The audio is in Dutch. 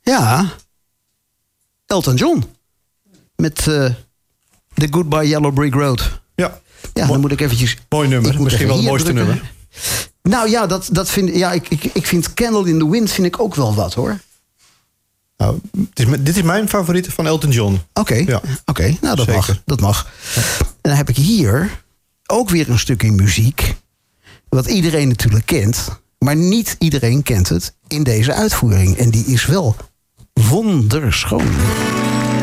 Ja. Elton John. Met The Goodbye Yellow Brick Road. Ja. Ja, dan moet ik eventjes... Mooi nummer. Misschien wel het mooiste nummer. Nou ja, dat vind ik vind Candle in the Wind vind ik ook wel wat, hoor. Nou, dit is mijn favoriete van Elton John. Oké, nou dat Zeker. mag. Dat mag. En dan heb ik hier ook weer een stukje muziek. Wat iedereen natuurlijk kent. Maar niet iedereen kent het in deze uitvoering. En die is wel wonderschoon.